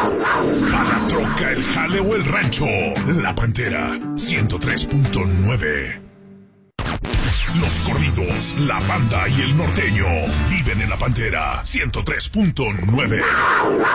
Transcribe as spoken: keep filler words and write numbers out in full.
Para la troca, el jale o el rancho. La Pantera, ciento tres punto nueve. Los corridos, la banda y el norteño viven en La Pantera, ciento tres punto nueve.